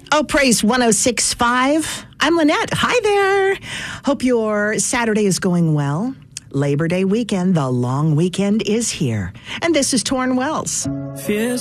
Oh, Praise 106.5. I'm Lynette. Hi there. Hope your Saturday is going well. Labor Day weekend, the long weekend is here. And this is Torn Wells. Fears